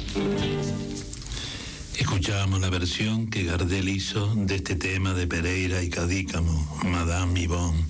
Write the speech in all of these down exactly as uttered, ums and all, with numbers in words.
Escuchábamos la versión que Gardel hizo de este tema de Pereira y Cadícamo, Madame Yvonne.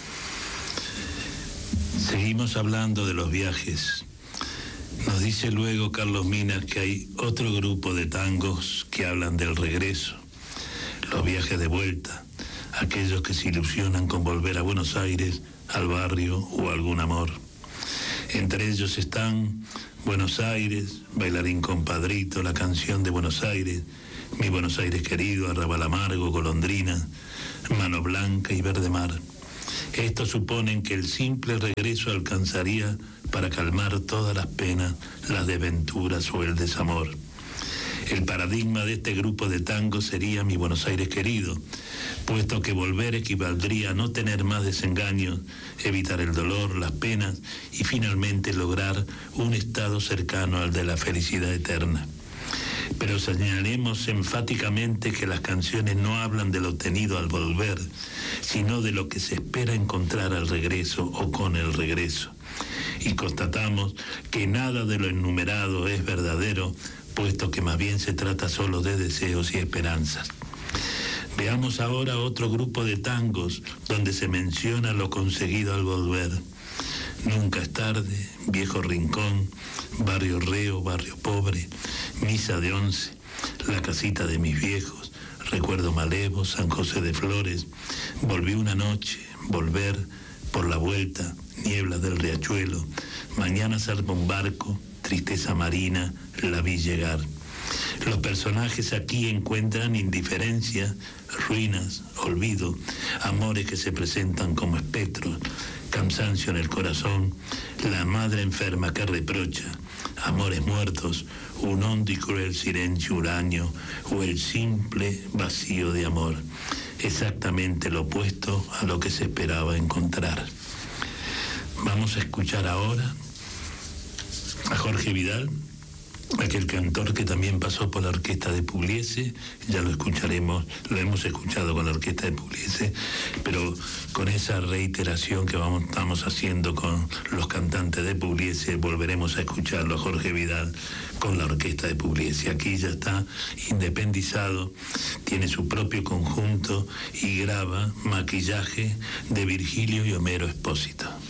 Seguimos hablando de los viajes. Nos dice luego Carlos Minas que hay otro grupo de tangos que hablan del regreso, los viajes de vuelta, aquellos que se ilusionan con volver a Buenos Aires, al barrio o a algún amor. Entre ellos están Buenos Aires, Bailarín Compadrito, La Canción de Buenos Aires, Mi Buenos Aires Querido, Arrabal Amargo, Golondrina, Mano Blanca y Verde Mar. Estos suponen que el simple regreso alcanzaría para calmar todas las penas, las desventuras o el desamor. El paradigma de este grupo de tango sería Mi Buenos Aires Querido, puesto que volver equivaldría a no tener más desengaños, evitar el dolor, las penas y finalmente lograr un estado cercano al de la felicidad eterna. Pero señalemos enfáticamente que las canciones no hablan de lo obtenido al volver, sino de lo que se espera encontrar al regreso o con el regreso. Y constatamos que nada de lo enumerado es verdadero, puesto que más bien se trata solo de deseos y esperanzas. Veamos ahora otro grupo de tangos donde se menciona lo conseguido al volver. Nunca es tarde, Viejo Rincón, Barrio Reo, Barrio Pobre, Misa de Once, La Casita de mis Viejos, Recuerdo Malevo, San José de Flores, Volví una noche, Volver, Por la Vuelta, Niebla del Riachuelo, Mañana salva un barco, Tristeza Marina, La vi llegar. Los personajes aquí encuentran indiferencia, ruinas, olvido, amores que se presentan como espectros, cansancio en el corazón, la madre enferma que reprocha, amores muertos, un hondo y cruel silencio huraño o el simple vacío de amor, exactamente lo opuesto a lo que se esperaba encontrar. Vamos a escuchar ahora a Jorge Vidal, aquel cantor que también pasó por la orquesta de Pugliese. Ya lo escucharemos, lo hemos escuchado con la orquesta de Pugliese, pero con esa reiteración que vamos, estamos haciendo con los cantantes de Pugliese, volveremos a escucharlo a Jorge Vidal con la orquesta de Pugliese. Aquí ya está independizado, tiene su propio conjunto y graba Maquillaje de Virgilio y Homero Espósito.